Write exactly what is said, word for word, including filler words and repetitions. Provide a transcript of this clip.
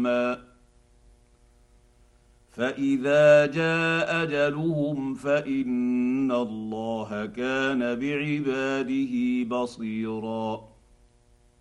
يوما فاذا جاء اجلهم فان الله كان بعباده بصيرا